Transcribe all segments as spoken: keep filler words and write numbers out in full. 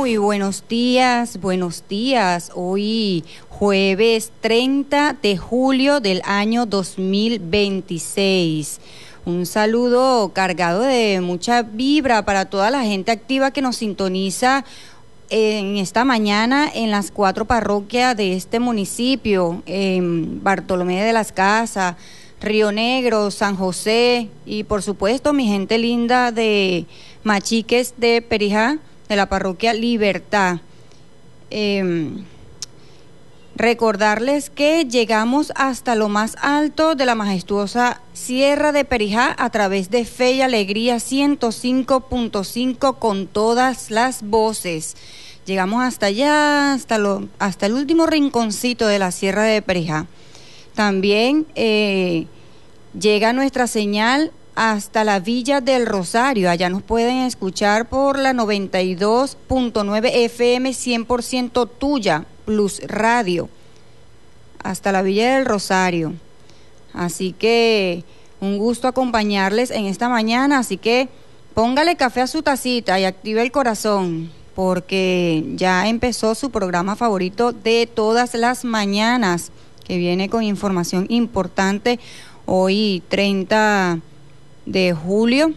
Muy buenos días, buenos días. Hoy jueves treinta de julio del año dos mil veintiséis. Un saludo cargado de mucha vibra para toda la gente activa que nos sintoniza en esta mañana en las cuatro parroquias de este municipio, en Bartolomé de las Casas, Río Negro, San José y por supuesto mi gente linda de Machiques de Perijá, de la parroquia Libertad. Eh, recordarles que llegamos hasta lo más alto de la majestuosa Sierra de Perijá a través de Fe y Alegría ciento cinco punto cinco con todas las voces. Llegamos hasta allá, hasta, lo, hasta el último rinconcito de la Sierra de Perijá. También eh, llega nuestra señal hasta la Villa del Rosario. Allá nos pueden escuchar por la noventa y dos punto nueve F M cien por ciento tuya, Plus Radio, hasta la Villa del Rosario. Así que un gusto acompañarles en esta mañana, así que póngale café a su tacita y active el corazón, porque ya empezó su programa favorito de todas las mañanas, que viene con información importante hoy treinta de julio,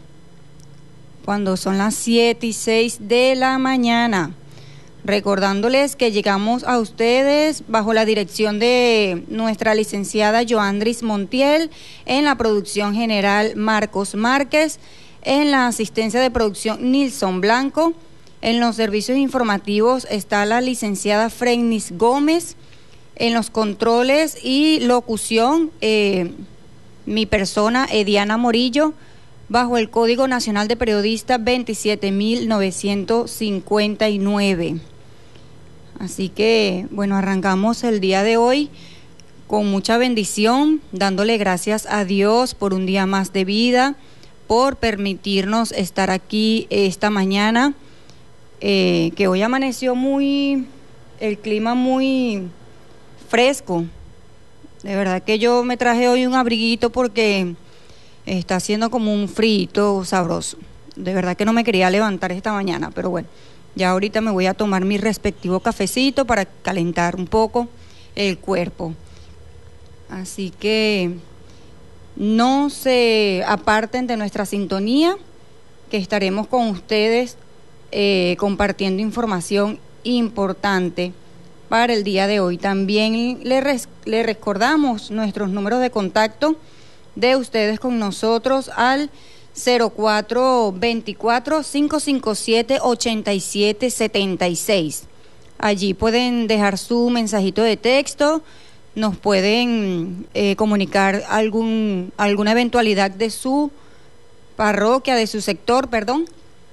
cuando son las siete y seis de la mañana. Recordándoles que llegamos a ustedes bajo la dirección de nuestra licenciada Joandris Montiel, en la producción general Marcos Márquez, en la asistencia de producción Nilson Blanco, en los servicios informativos está la licenciada Frennis Gómez, en los controles y locución eh, mi persona, Ediana Morillo, bajo el Código Nacional de Periodistas veintisiete mil novecientos cincuenta y nueve. Así que, bueno, arrancamos el día de hoy con mucha bendición, dándole gracias a Dios por un día más de vida, por permitirnos estar aquí esta mañana, eh, que hoy amaneció muy, el clima muy fresco. De verdad que yo me traje hoy un abriguito porque está haciendo como un frito sabroso. De verdad que no me quería levantar esta mañana, pero bueno, ya ahorita me voy a tomar mi respectivo cafecito para calentar un poco el cuerpo. Así que no se aparten de nuestra sintonía, que estaremos con ustedes eh, compartiendo información importante para el día de hoy. También le, res, le recordamos nuestros números de contacto de ustedes con nosotros al cero cuatro veinticuatro, cinco cinco siete, ochenta y siete setenta y seis. Allí pueden dejar su mensajito de texto, nos pueden eh, comunicar algún alguna eventualidad de su parroquia, de su sector, perdón,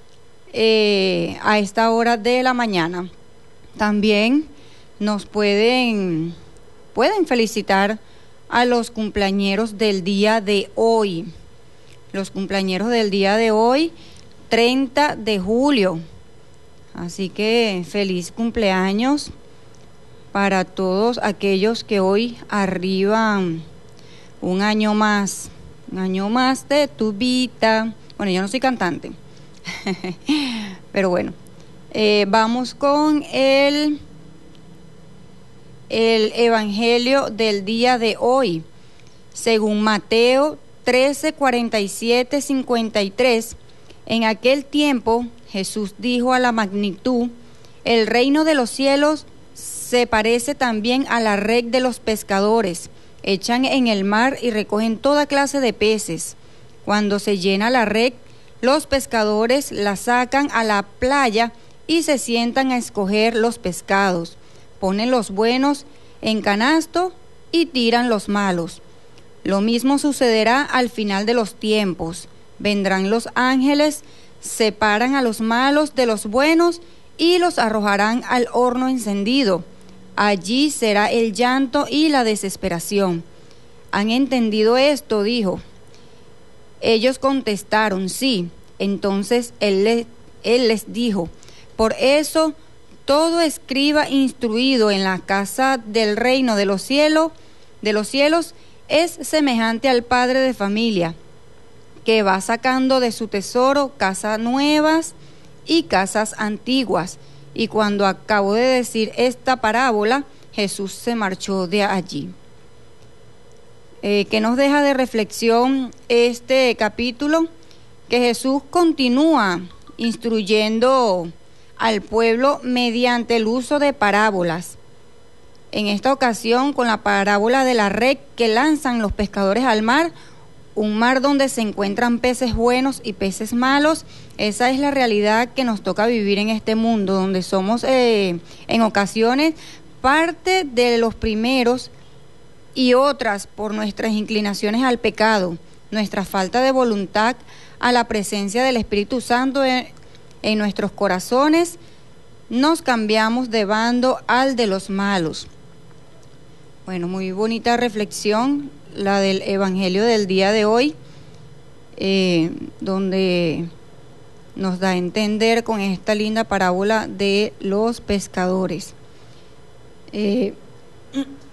eh, a esta hora de la mañana. También nos pueden, pueden felicitar a los cumpleañeros del día de hoy. Los cumpleañeros del día de hoy, treinta de julio. Así que feliz cumpleaños para todos aquellos que hoy arriban un año más, un año más de tu vida. Bueno, yo no soy cantante, pero bueno, eh, vamos con el... el evangelio del día de hoy, según Mateo trece, cuarenta y siete, cincuenta y tres. En aquel tiempo Jesús dijo a la magnitud: el reino de los cielos se parece también a la red de los pescadores. Echan en el mar y recogen toda clase de peces. Cuando se llena la red, los pescadores la sacan a la playa y se sientan a escoger los pescados. Ponen los buenos en canasto y tiran los malos. Lo mismo sucederá al final de los tiempos. Vendrán los ángeles, separan a los malos de los buenos y los arrojarán al horno encendido. Allí será el llanto y la desesperación. ¿Han entendido esto?, dijo. Ellos contestaron: sí. Entonces él les, él les dijo: por eso todo escriba instruido en la casa del reino de los cielos, de los cielos, es semejante al padre de familia, que va sacando de su tesoro casas nuevas y casas antiguas. Y cuando acabó de decir esta parábola, Jesús se marchó de allí. Eh, ¿Qué nos deja de reflexión este capítulo? Que Jesús continúa instruyendo al pueblo mediante el uso de parábolas. En esta ocasión, con la parábola de la red que lanzan los pescadores al mar, un mar donde se encuentran peces buenos y peces malos. Esa es la realidad que nos toca vivir en este mundo, donde somos eh, en ocasiones parte de los primeros y otras por nuestras inclinaciones al pecado, nuestra falta de voluntad a la presencia del Espíritu Santo en, en nuestros corazones, nos cambiamos de bando al de los malos. Bueno, muy bonita reflexión la del Evangelio del día de hoy, eh, donde nos da a entender con esta linda parábola de los pescadores. Eh,